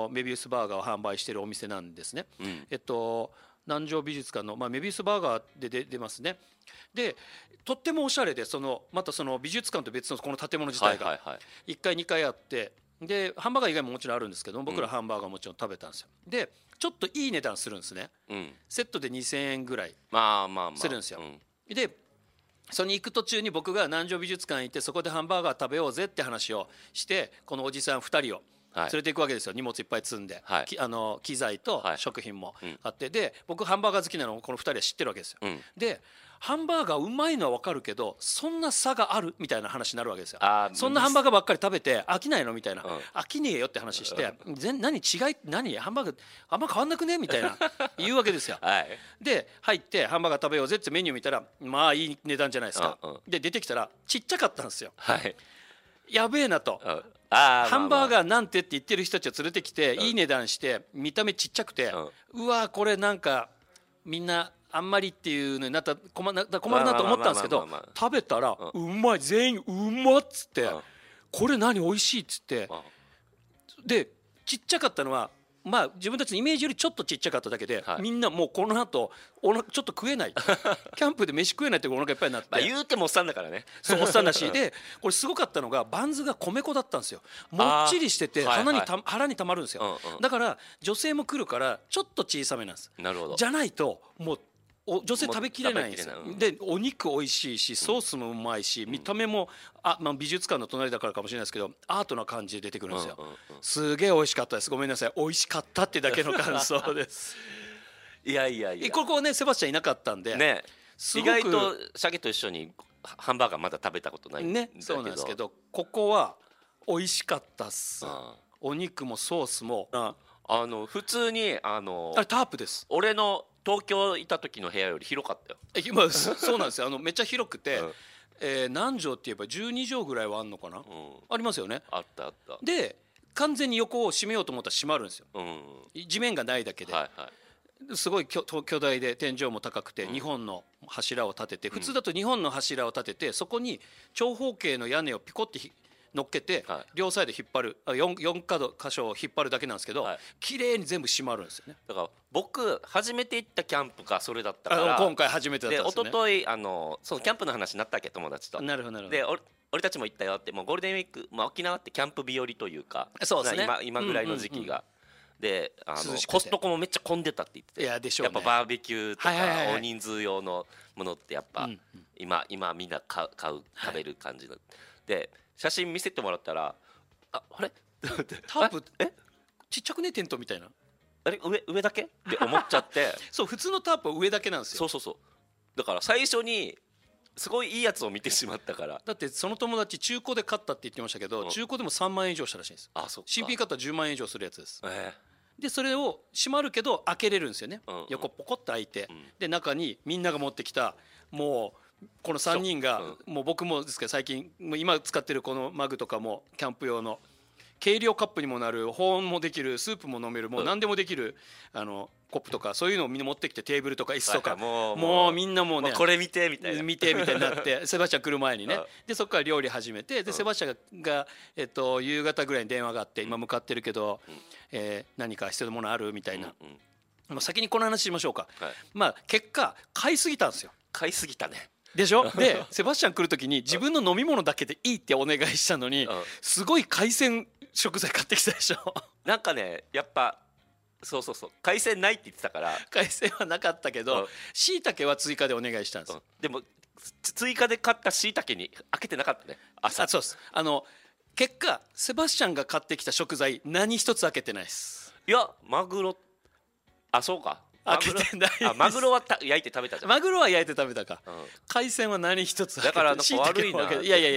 のメビウスバーガーを販売しているお店なんですね。 うん、 南城美術館の、メビウスバーガーで出ますね。でとってもおしゃれで、またその美術館と別のこの建物自体が1階2階あって、でハンバーガー以外ももちろんあるんですけど、僕らハンバーガーもちろん食べたんですよ。でちょっといい値段するんですね、 うん、 セットで2000円ぐらいするんですよ。でその行く途中に僕が南城美術館行って、そこでハンバーガー食べようぜって話をして、このおじさん2人を連れていくわけですよ。荷物いっぱい積んで、機材と食品もあって、で僕ハンバーガー好きなのをこの2人は知ってるわけですよ。でハンバーガーうまいのは分かるけど、そんな差があるみたいな話になるわけですよ。そんなハンバーガーばっかり食べて飽きないのみたいな、飽きねえよって話して、何違い、ハンバーガーあんま変わんなくねみたいな言うわけですよ。で入ってハンバーガー食べようぜってメニュー見たら、まあいい値段じゃないですか。で出てきたらちっちゃかったんですよ。やべえなと、ハンバーガーなんてって言ってる人たちを連れてきて、いい値段して見た目ちっちゃくて、うわこれなんかみんなあんまりっていうのになったら困るなと思ったんですけど、食べたらうまい、全員うまっつって、これ何美味しいっつって、でちっちゃかったのは自分たちのイメージよりちょっとちっちゃかっただけで、みんなもうこの後ちょっと食えないキャンプで飯食えないってお腹いっぱいになって言うてもおっさんだからね。 そうおっさんだし、でこれすごかったのがバンズが米粉だったんですよ。もっちりしてて腹にたまるんですよ。だから女性も来るからちょっと小さめなんです。 なるほど。 じゃないともう女性食べきれないんですよ。でお肉美味しいし、ソースもうまいし、見た目も美術館の隣だからかもしれないですけど、アートな感じで出てくるんですよ。すげえ美味しかったです。ごめんなさい、美味しかったってだけの感想です。 いやここねセバスチャンいなかったんでね、 意外と鮭と一緒にハンバーガーまだ食べたことないんだけどね。そうなんですけど、ここは美味しかったっす。お肉もソースも普通にあれタープです。 俺の東京いた時の部屋より広かったよ。 今そうなんですよ。めっちゃ広くて、何畳って言えば12畳ぐらいはあんのかな、ありますよね。 あったで完全に横を閉めようと思ったら閉まるんですよ。地面がないだけで、すごい巨大で天井も高くて、2本の柱を立てて、普通だと2本の柱を立てて、そこに長方形の屋根をピコって乗っけて、両サイド引っ張る4箇所を引っ張るだけなんですけど、綺麗に全部閉まるんですよね。 だから僕初めて行ったキャンプがそれだったから、 今回初めてだったんですね。 で一昨日そのキャンプの話になったっけ、友達と。 なるほどで俺たちも行ったよって、もうゴールデンウィーク、沖縄ってキャンプ日和というか、 そうですね、 今ぐらいの時期が。でコストコもめっちゃ混んでたって言ってて、やっぱバーベキューとか大人数用のものってやっぱ今みんな買う食べる感じで、写真見せてもらったら、あれタープちっちゃくね、テントみたいな、 あれ上だけって思っちゃってそう普通のタープは上だけなんですよ。 そうだから最初にすごいいいやつを見てしまったから。 だってその友達中古で買ったって言ってましたけど、中古でも3万円以上したらしいんです。新品買ったら10万円以上するやつです。でそれを閉まるけど開けれるんですよね。横ポコッと開いて、で中にみんなが持ってきた、もうこの3人が、もう僕もですけど最近今使ってるこのマグとかもキャンプ用の計量カップにもなる、保温もできる、スープも飲める、もう何でもできるコップとか、そういうのをみんな持ってきて、テーブルとか椅子とか、もうみんなもうね、 これ見てみたいになってセバスチャン来る前にね、でそこから料理始めて、でセバスチャンが夕方ぐらいに電話があって、今向かってるけど何か必要なものあるみたいな。先にこの話しましょうか。結果買いすぎたんですよ。 買いすぎたね。 でしょ。でセバスチャン来る時に自分の飲み物だけでいいってお願いしたのに、すごい海鮮食材買ってきたでしょ。 なんかね、やっぱそう海鮮ないって言ってたから。 海鮮はなかったけど、椎茸は追加でお願いしたんです。 でも追加で買った椎茸に開けてなかったね、朝。 そうです。結果セバスチャンが買ってきた食材何一つ開けてないです。 いやマグロ、そうか、 開けてない。 マグロは焼いて食べたじゃん。 マグロは焼いて食べたか、海鮮は何一つだから悪いな。 いや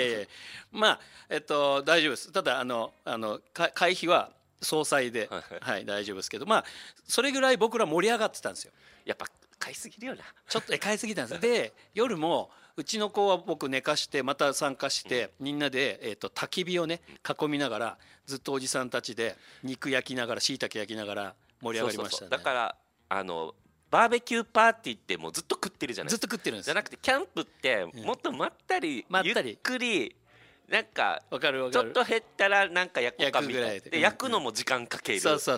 大丈夫です。ただ会費は総裁で大丈夫ですけど、それぐらい僕ら盛り上がってたんですよ。 やっぱ買いすぎるよな。 ちょっと買いすぎたんです。で夜もうちの子は僕寝かしてまた参加して、みんなで焚き火をね囲みながら、ずっとおじさんたちで肉焼きながら、椎茸焼きながら盛り上がりましたね。 だからバーベキューパーティーってもうずっと食ってるじゃない。 ずっと食ってるんです。 じゃなくてキャンプってもっとまったりゆっくり、なんかちょっと減ったらなんか焼こうかみたいな。で焼くのも時間かける。